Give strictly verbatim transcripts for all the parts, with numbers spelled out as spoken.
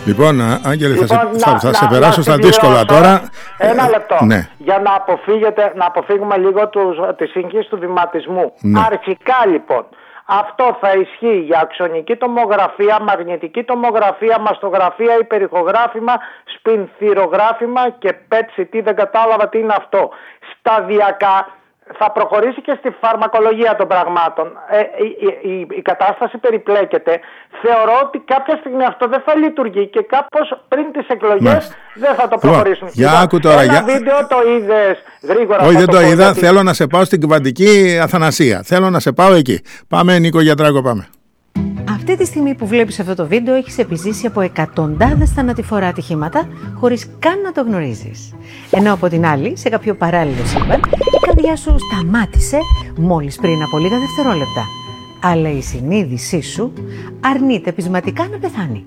Λοιπόν, Άγγελε, Λοιπόν, θα, σε, να, θα, θα να, σε περάσω να στα δύσκολα τώρα. Ένα λεπτό. Ναι. Για να, αποφύγετε, να αποφύγουμε λίγο τους, τη σύγχυση του βηματισμού. Ναι. Αρχικά λοιπόν, αυτό θα ισχύει για αξονική τομογραφία, μαγνητική τομογραφία, μαστογραφία, υπερηχογράφημα, σπινθυρογράφημα και πετ σι τι, δεν κατάλαβα τι είναι αυτό. Σταδιακά θα προχωρήσει και στη φαρμακολογία των πραγμάτων. Ε, η, η, η κατάσταση περιπλέκεται. Θεωρώ ότι κάποια στιγμή αυτό δεν θα λειτουργεί και κάπως πριν τις εκλογές δεν θα το προχωρήσουν. Για άκου τώρα. Ένα για... βίντεο το είδες γρήγορα? Όχι, δεν το, το είδα. Γιατί... Θέλω να σε πάω στην Κβαντική Αθανασία. Θέλω να σε πάω εκεί. Πάμε, Νίκο Γιατράκο, πάμε. Αυτή τη στιγμή που βλέπεις αυτό το βίντεο έχεις επιζήσει από εκατοντάδες θανατηφορά ατυχήματα χωρίς καν να το γνωρίζεις. Ενώ από την άλλη, σε κάποιο παράλληλο σύμπαν, η καρδιά σου σταμάτησε μόλις πριν από λίγα δευτερόλεπτα. Αλλά η συνείδησή σου αρνείται πεισματικά να πεθάνει.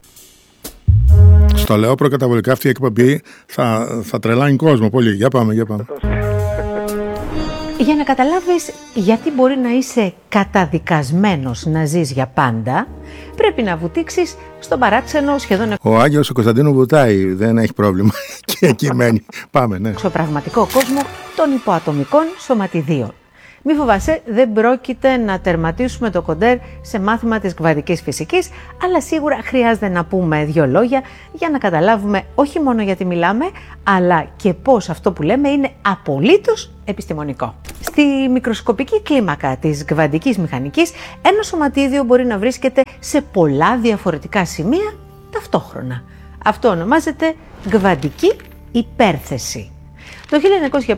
Στο λέω προκαταβολικά, αυτή η εκπομπή θα, θα τρελάνει κόσμο πολύ. Για πάμε, για πάμε. Για να καταλάβεις γιατί μπορεί να είσαι καταδικασμένος να ζεις για πάντα, πρέπει να βουτήξεις στον παράξενο σχεδόν... Ο Άγγελος ο Κωνσταντίνου βουτάει, δεν έχει πρόβλημα. Και εκεί μένει. Πάμε, ναι. ...στο πραγματικό κόσμο των υποατομικών σωματιδίων. Μη φοβάσαι, δεν πρόκειται να τερματίσουμε το κοντέρ σε μάθημα της κβαντικής φυσικής, αλλά σίγουρα χρειάζεται να πούμε δύο λόγια για να καταλάβουμε όχι μόνο γιατί μιλάμε, αλλά και πώς αυτό που λέμε είναι απολύτως επιστημονικό. Στη μικροσκοπική κλίμακα της κβαντικής μηχανικής, ένα σωματίδιο μπορεί να βρίσκεται σε πολλά διαφορετικά σημεία ταυτόχρονα. Αυτό ονομάζεται κβαντική υπέρθεση. Το χίλια εννιακόσια